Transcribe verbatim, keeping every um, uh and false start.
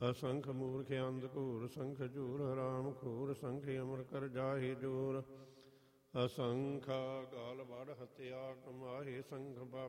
ਅਸੰਖ ਮੂਰਖ ਅੰਧ ਘੂਰ ਸੰਖ ਝੂਰ ਹਰਾਮ ਖੂਰ ਸੰਖ ਅਮਰ ਕਰ ਜਾਹੀ ਜੂਰ ਅਸੰਖਾ ਗਾਲ ਵੜ ਹਤਿਆ ਕਮਾਹੀ ਸੰਖ